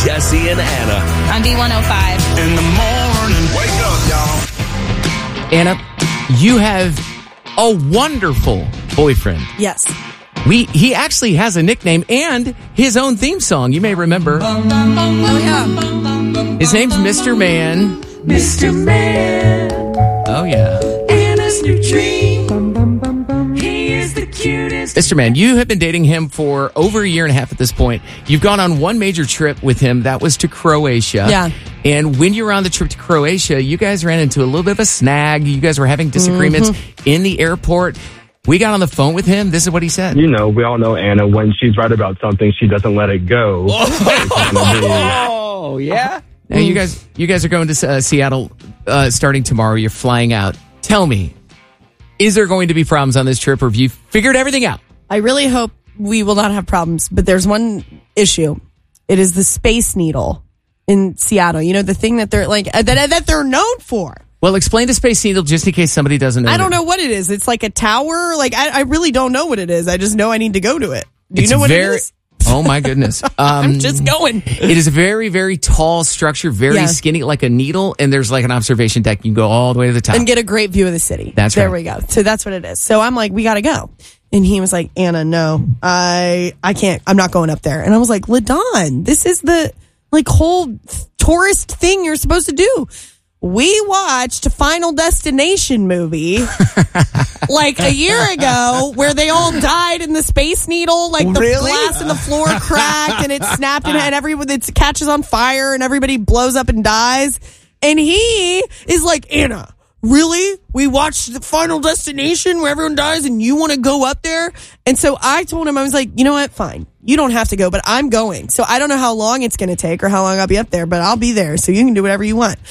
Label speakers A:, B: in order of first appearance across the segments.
A: Jesse and Anna.
B: On B105.
C: In the morning, wake up, y'all.
D: Anna, you have a wonderful boyfriend.
E: Yes.
D: He actually has a nickname and his own theme song. You may remember.
E: Oh, yeah.
D: His name's Mr. Man.
C: Mr. Man.
D: Oh, yeah.
C: Anna's new dream. He is the cutest.
D: Mr. Man, you have been dating him for over a year and a half at this point. You've gone on one major trip with him. That was to Croatia.
E: Yeah.
D: And when you were on the trip to Croatia, you guys ran into a little bit of a snag. You guys were having disagreements in the airport. We got on the phone with him. This is what he said.
F: You know, we all know Anna. When she's right about something, she doesn't let it go.
D: Oh, yeah? Now, you guys are going to Seattle starting tomorrow. You're flying out. Tell me, is there going to be problems on this trip, or have you figured everything out?
E: I really hope we will not have problems, but there's one issue. It is the Space Needle in Seattle. You know, the thing that they're like that they're known for.
D: Well, explain the Space Needle just in case somebody doesn't know.
E: I don't know what it is. It's like a tower. Like I really don't know what it is. I just know I need to go to it. Do you know what it is?
D: Oh my goodness.
E: I'm just going.
D: It is a very, very tall structure, very skinny, like a needle, and there's like an observation deck. You can go all the way to the top.
E: And get a great view of the city.
D: That's
E: there
D: right.
E: we go. So that's what it is. So I'm like, we got to go. And he was like, Anna, no, I can't. I'm not going up there. And I was like, LaDon, this is the like whole tourist thing you're supposed to do. We watched a Final Destination movie like a year ago where they all died in the Space Needle. Like the glass in the floor cracked and it snapped and everyone it catches on fire and everybody blows up and dies. And he is like, Anna, really? We watched the Final Destination where everyone dies and you want to go up there? And so I told him, I was like, you know what? Fine. You don't have to go, but I'm going. So I don't know how long it's going to take or how long I'll be up there, but I'll be there. So you can do whatever you want.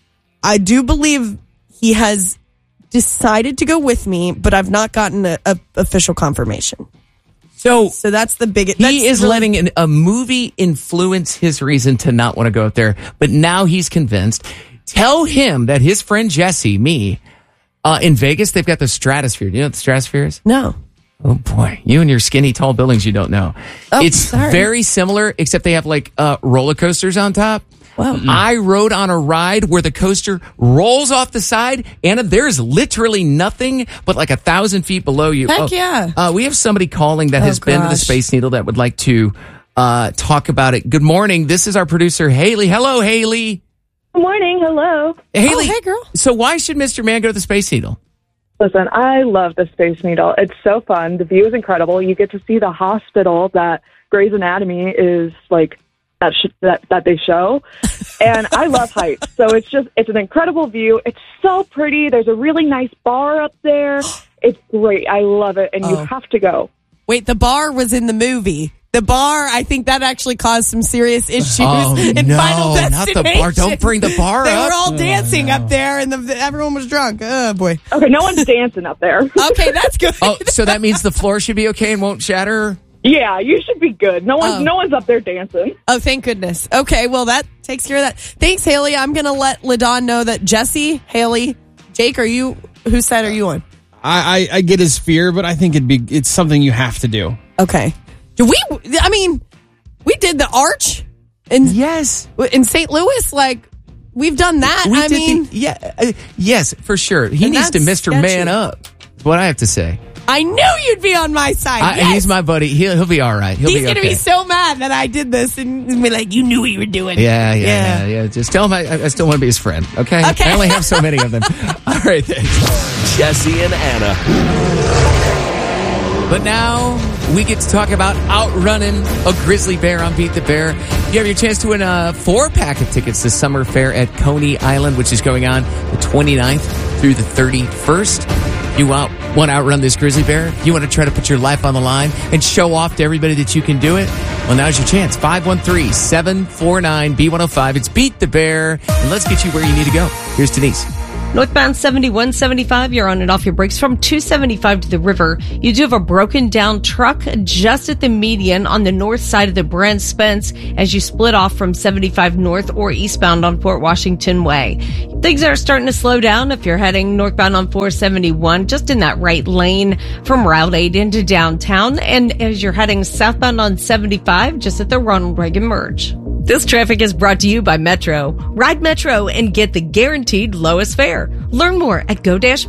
E: I do believe he has decided to go with me, but I've not gotten a official confirmation. So that's the biggest.
D: He is letting a movie influence his reason to not want to go up there, but now he's convinced. Tell him that his friend Jesse, me, in Vegas, they've got the Stratosphere. Do you know what the Stratosphere is?
E: No.
D: Oh boy, you and your skinny, tall buildings you don't know.
E: Oh,
D: it's very similar, except they have like roller coasters on top.
E: Wow.
D: I rode on a ride where the coaster rolls off the side. Anna, there's literally nothing but like 1,000 feet below you.
E: Heck yeah.
D: We have somebody calling that has been to the Space Needle that would like to talk about it. Good morning. This is our producer, Haley. Hello, Haley.
G: Good morning. Hello.
D: Haley.
E: Oh, hey, girl.
D: So why should Mr. Man go to the Space Needle?
G: Listen, I love the Space Needle. It's so fun. The view is incredible. You get to see the hospital that Grey's Anatomy is like that they show. And I love heights. So it's an incredible view. It's so pretty. There's a really nice bar up there. It's great. I love it. And you have to go.
E: Wait, the bar was in the movie. The bar, I think that actually caused some serious issues in Final Destination.
D: Not the bar. Don't bring the bar
E: They
D: up.
E: were all dancing up there, and everyone was drunk. Oh, boy.
G: Okay, no one's dancing up there.
E: Okay, that's good.
D: Oh, so that means the floor should be okay and won't shatter?
G: Yeah, you should be good. No one's up there dancing.
E: Oh, thank goodness. Okay, well, that takes care of that. Thanks, Haley. I'm going to let LaDon know that Jesse, Haley, Jake, whose side are you on?
H: I get his fear, but I think it's something you have to do.
E: Okay. We did the Arch in St. Louis. Like, we've done that.
D: Yes, for sure. He needs to Mr. Man up. That's what I have to say.
E: I knew you'd be on my side.
D: He's my buddy. He'll be all right.
E: He's going to be so mad that I did this and be like, you knew what you were doing.
D: Yeah. Just tell him I still want to be his friend, okay? I only have so many of them. All right, thanks.
A: Jesse and Anna.
D: But now we get to talk about outrunning a grizzly bear on Beat the Bear. You have your chance to win a 4-pack of tickets to Summer Fair at Coney Island, which is going on the 29th through the 31st. You want to outrun this grizzly bear? You want to try to put your life on the line and show off to everybody that you can do it? Well, now's your chance. 513-749-B105. It's Beat the Bear. And let's get you where you need to go. Here's Denise.
I: Northbound 7175, you're on and off your brakes from 275 to the river. You do have a broken down truck just at the median on the north side of the Brent Spence as you split off from 75 north or eastbound on Fort Washington Way. Things are starting to slow down if you're heading northbound on 471, just in that right lane from Route 8 into downtown. And as you're heading southbound on 75, just at the Ronald Reagan merge. This traffic is brought to you by Metro. Ride Metro and get the guaranteed lowest fare. Learn more at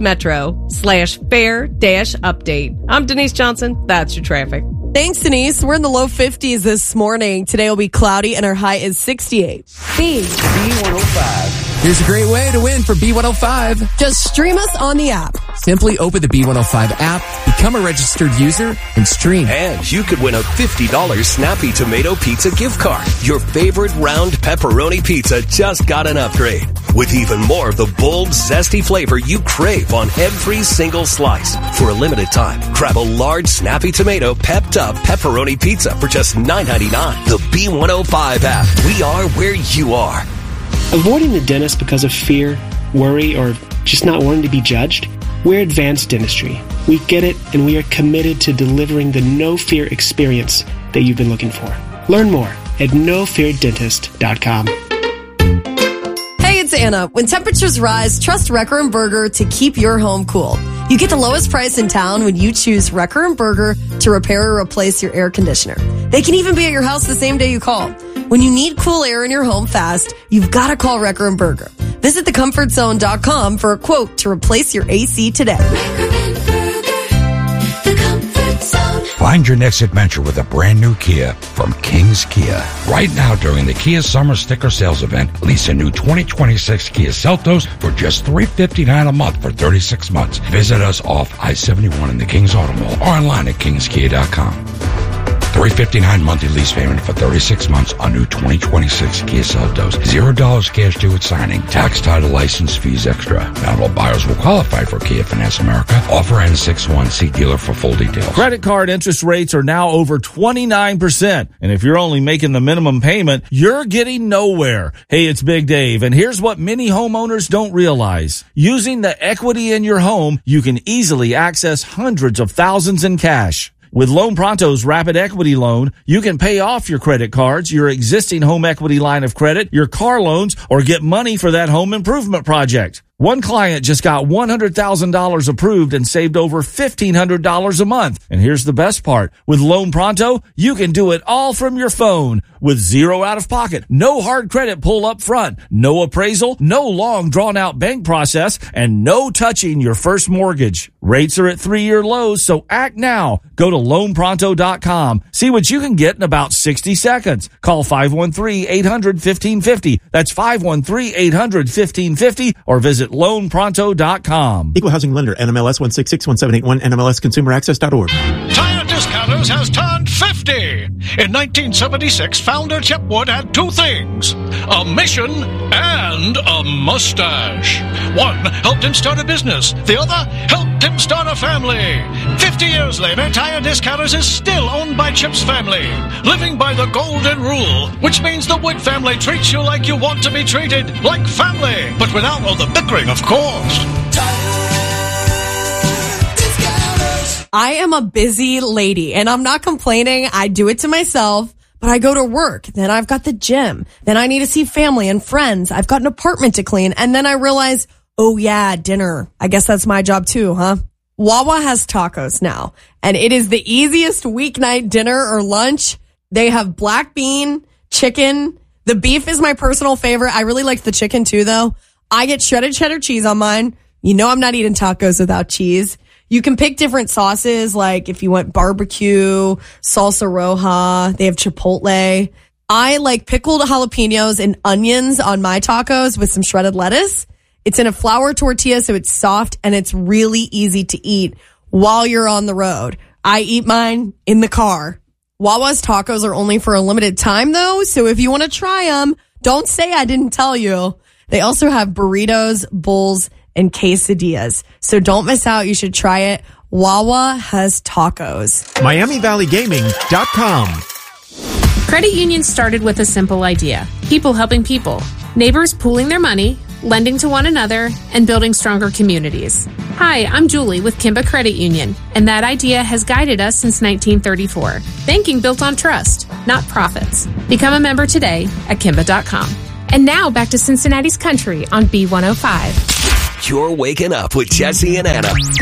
I: go-metro/fare-update. I'm Denise Johnson. That's your traffic.
E: Thanks, Denise. We're in the low 50s this morning. Today will be cloudy and our high is 68.
A: B105.
D: Here's a great way to win for B105.
E: Just stream us on the app.
D: Simply open the B105 app, become a registered user, and stream.
A: And you could win a $50 Snappy Tomato Pizza gift card. Your favorite round pepperoni pizza just got an upgrade. With even more of the bold, zesty flavor you crave on every single slice. For a limited time, grab a large Snappy Tomato pepped up pepperoni pizza for just $9.99. The B105 app. We are where you are.
B: Avoiding the dentist because of fear, worry, or just not wanting to be judged? We're Advanced Dentistry. We get it, and we are committed to delivering the no-fear experience that you've been looking for. Learn more at nofeardentist.com.
E: Hey, it's Anna. When temperatures rise, trust Wrecker & Berger to keep your home cool. You get the lowest price in town when you choose Wrecker & Berger to repair or replace your air conditioner. They can even be at your house the same day you call. When you need cool air in your home fast, you've got to call Wrecker & Berger. Visit thecomfortzone.com for a quote to replace your AC today.
J: Find your next adventure with a brand new Kia from King's Kia. Right now during the Kia Summer Sticker Sales Event, lease a new 2026 Kia Seltos for just $359 a month for 36 months. Visit us off I-71 in the Kings Auto Mall or online at kingskia.com. $359 monthly lease payment for 36 months on new 2026 Kia Seltos. $0 cash due at signing. Tax, title, license, fees extra. Not all buyers will qualify for Kia Finance America. Offer ends 6/1. See dealer for full details.
K: Credit card interest rates are now over 29%. And if you're only making the minimum payment, you're getting nowhere. Hey, it's Big Dave. And here's what many homeowners don't realize. Using the equity in your home, you can easily access hundreds of thousands in cash. With Loan Pronto's Rapid Equity Loan, you can pay off your credit cards, your existing home equity line of credit, your car loans, or get money for that home improvement project. One client just got $100,000 approved and saved over $1,500 a month. And here's the best part. With Loan Pronto, you can do it all from your phone with zero out of pocket, no hard credit pull up front, no appraisal, no long drawn out bank process, and no touching your first mortgage. Rates are at 3-year lows, so act now. Go to loanpronto.com. See what you can get in about 60 seconds. Call 513-800-1550. That's 513-800-1550 or visit loanpronto.com.
L: Equal Housing Lender, NMLS 1661781, NMLSConsumerAccess.org.
M: Tire Discounters has turned 50. In 1976, founder Chip Wood had two things, a mission and a mustache. One helped him start a business. The other helped him start a family. 50 years later, Tire Discounters is still owned by Chip's family, living by the golden rule, which means the Wood family treats you like you want to be treated, like family, but without all the bickering, of course.
E: I am a busy lady, and I'm not complaining. I do it to myself, but I go to work. Then I've got the gym. Then I need to see family and friends. I've got an apartment to clean. And then I realize, oh yeah, dinner. I guess that's my job too, huh? Wawa has tacos now, and it is the easiest weeknight dinner or lunch. They have black bean, chicken. The beef is my personal favorite. I really like the chicken too, though. I get shredded cheddar cheese on mine. You know I'm not eating tacos without cheese. You can pick different sauces, like if you want barbecue, salsa roja, they have chipotle. I like pickled jalapenos and onions on my tacos with some shredded lettuce. It's in a flour tortilla, so it's soft and it's really easy to eat while you're on the road. I eat mine in the car. Wawa's tacos are only for a limited time, though, so if you want to try them, don't say I didn't tell you. They also have burritos, bowls, and quesadillas. So don't miss out. You should try it. Wawa has tacos.
L: MiamiValleyGaming.com.
N: Credit union started with a simple idea. People helping people. Neighbors pooling their money, lending to one another, and building stronger communities. Hi, I'm Julie with Kimba Credit Union, and that idea has guided us since 1934. Banking built on trust, not profits. Become a member today at Kimba.com. And now back to Cincinnati's Country on B105.
A: You're waking up with Jesse and Anna.